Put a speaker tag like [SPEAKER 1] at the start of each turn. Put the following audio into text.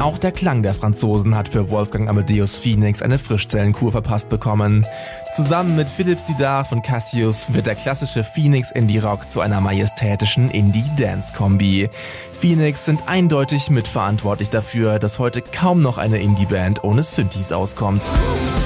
[SPEAKER 1] Auch der Klang der Franzosen hat für Wolfgang Amadeus Phoenix eine Frischzellenkur verpasst bekommen. Zusammen mit Philippe Sidard von Cassius wird der klassische Phoenix Indie Rock zu einer majestätischen Indie-Dance-Kombi. Phoenix sind eindeutig mitverantwortlich dafür, dass heute kaum noch eine Indie-Band ohne Synthes auskommt.